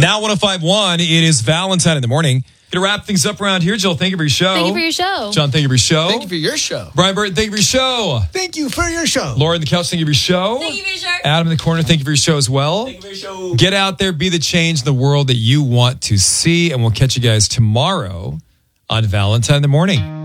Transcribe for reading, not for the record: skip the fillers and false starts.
Now 105.1, it is Valentine in the morning. Gonna wrap things up around here. Jill, thank you for your show. Thank you for your show. John, thank you for your show. Thank you for your show. Brian Burton, thank you for your show. Thank you for your show. Laura in the couch, thank you for your show. Thank you for your show. Adam in the corner, thank you for your show as well. Thank you for your show. Get out there, be the change in the world that you want to see, and we'll catch you guys tomorrow on Valentine in the morning.